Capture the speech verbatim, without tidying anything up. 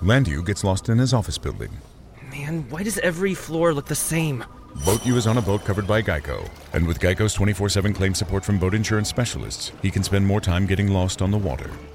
Landu gets lost in his office building. Man, why does every floor look the same? Boat U is on a boat covered by Geico, and with Geico's twenty-four seven claim support from boat insurance specialists, he can spend more time getting lost on the water.